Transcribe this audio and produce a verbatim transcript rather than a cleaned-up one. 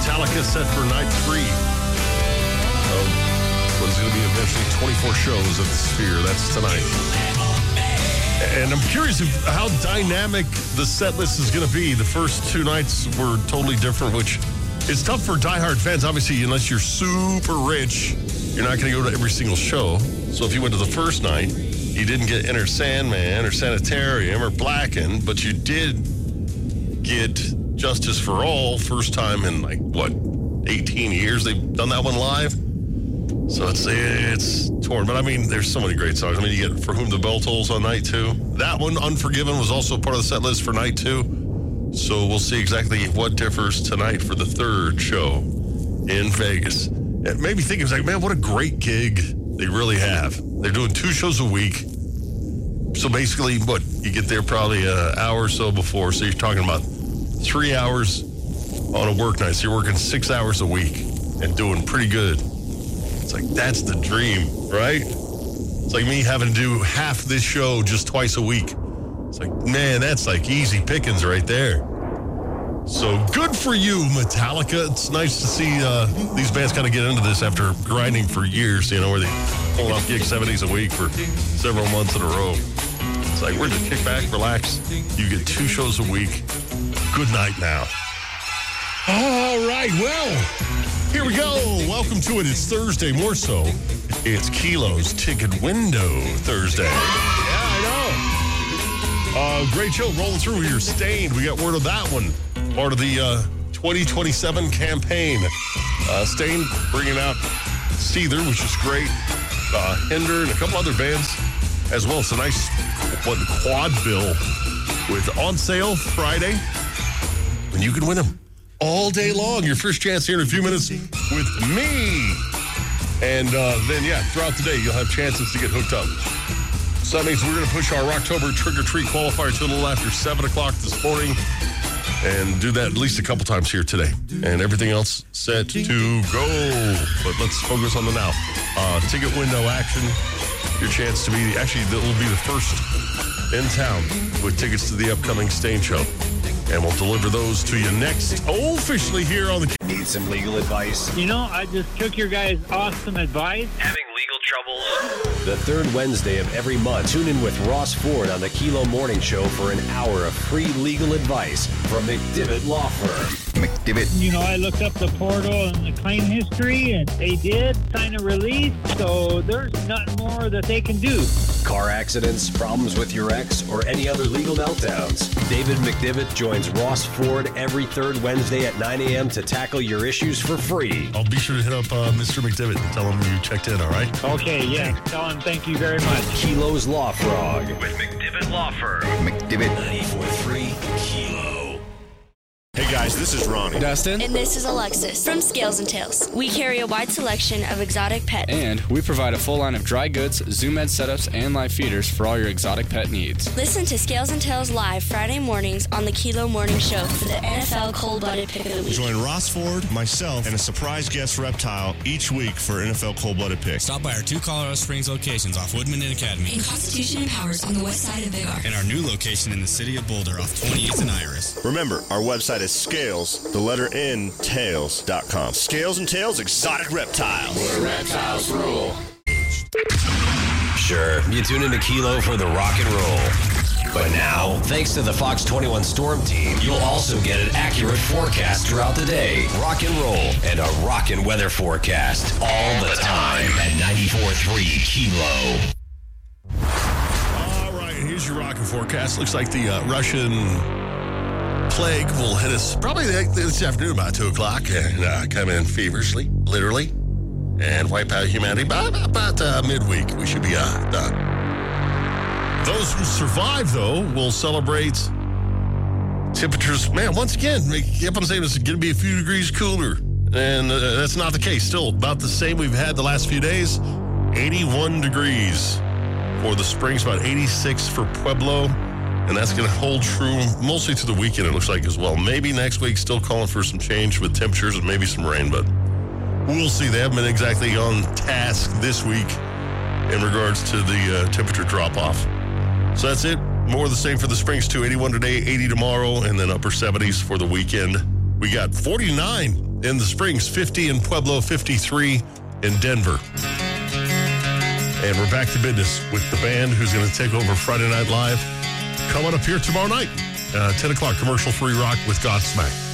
Metallica set for night three of what is going to be eventually twenty-four shows at the Sphere. That's tonight. And I'm curious if, how dynamic the set list is going to be. The first two nights were totally different, which is tough for diehard fans. Obviously, unless you're super rich, you're not going to go to every single show. So if you went to the first night, you didn't get Enter Sandman or Sanitarium or Blackened, but you did get Justice for All, first time in like, what, eighteen years they've done that one live? So it's it's torn. But I mean, there's so many great songs. I mean, you get For Whom the Bell Tolls on night two. That one, Unforgiven, was also part of the set list for night two. So we'll see exactly what differs tonight for the third show in Vegas. It made me think, it was like, man, what a great gig they really have. They're doing two shows a week. So basically, what, you get there probably an hour or so before. So you're talking about three hours on a work night. So you're working six hours a week and doing pretty good. It's like, that's the dream, right? It's like me having to do half this show just twice a week. It's like, man, that's like easy pickings right there. So good for you, Metallica. It's nice to see uh, these bands kind of get into this after grinding for years, you know, where they pull off gigs seven days a week for several months in a row. It's like, we're just kick back, relax. You get two shows a week. Good night now. All right, well, here we go. Welcome to it. It's Thursday, more so. It's Kilo's Ticket Window Thursday. Yeah, I know. Uh, great show rolling through here. Stained, we got word of that one. Part of the uh, twenty twenty-seven campaign. Uh, Stained bringing out Seether, which is great. Uh, Hinder and a couple other bands as well. It's a nice what, quad bill with on sale Friday. And you can win them all day long. Your first chance here in a few minutes with me. And uh, then, yeah, throughout the day, you'll have chances to get hooked up. So that means we're going to push our Rocktober Trick or Treat qualifier to a little after seven o'clock this morning and do that at least a couple times here today. And everything else set to go. But let's focus on the now. Uh, ticket window action. Your chance to be, actually, that will be the first in town with tickets to the upcoming Stain show. And we'll deliver those to you next, officially here on the... Need some legal advice? You know, I just took your guys' awesome advice. Having legal troubles? The third Wednesday of every month, tune in with Ross Ford on the Kilo Morning Show for an hour of free legal advice from McDivitt Law Firm. McDivitt. You know, I looked up the portal and the claim history, and they did sign a release, so there's nothing more that they can do. Car accidents, problems with your ex, or any other legal meltdowns. David McDivitt joins Ross Ford every third Wednesday at nine a.m. to tackle your issues for free. I'll be sure to hit up uh, Mister McDivitt and tell him you checked in, all right? Okay, yeah. Tell him thank you very much. Kilo's Law Frog. With McDivitt Law Firm. McDivitt. ninety-four point three Kilo. Hey guys, this is Ronnie. Dustin. And this is Alexis from Scales and Tails. We carry a wide selection of exotic pets. And we provide a full line of dry goods, Zoom Ed setups, and live feeders for all your exotic pet needs. Listen to Scales and Tails live Friday mornings on the Kilo Morning Show for the N F L Cold-Blooded Pick of the Week. Join Ross Ford, myself, and a surprise guest reptile each week for N F L Cold-Blooded Pick. Stop by our two Colorado Springs locations off Woodman and Academy. In Constitution and Powers on the west side of Big R. And our new location in the city of Boulder off twenty-eighth and Iris. Remember, our website is Scales, the letter N, tails dot com. Scales and Tails Exotic Reptiles. Where reptiles rule. Sure, you tune into Kilo for the rock and roll. But now, thanks to the Fox twenty-one Storm Team, you'll also get an accurate forecast throughout the day, rock and roll, and a rockin' weather forecast all the time at ninety-four point three Kilo. All right, here's your rockin' forecast. Looks like the uh, Russian plague will hit us probably this afternoon about two o'clock and uh, come in feverishly, literally, and wipe out humanity by about uh, midweek. We should be uh, done. Those who survive, though, will celebrate temperatures. Man, once again, I keep on saying it's going to be a few degrees cooler, and uh, that's not the case. Still about the same we've had the last few days. eighty-one degrees for the Springs, about eighty-six for Pueblo. And that's going to hold true mostly to the weekend, it looks like, as well. Maybe next week, still calling for some change with temperatures and maybe some rain, but we'll see. They haven't been exactly on task this week in regards to the uh, temperature drop-off. So that's it. More of the same for the Springs, too. eighty-one today, eighty tomorrow, and then upper seventies for the weekend. We got forty-nine in the Springs, fifty in Pueblo, fifty-three in Denver. And we're back to business with the band who's going to take over Friday Night Live coming up here tomorrow night. Uh, ten o'clock, commercial-free rock with Godsmack.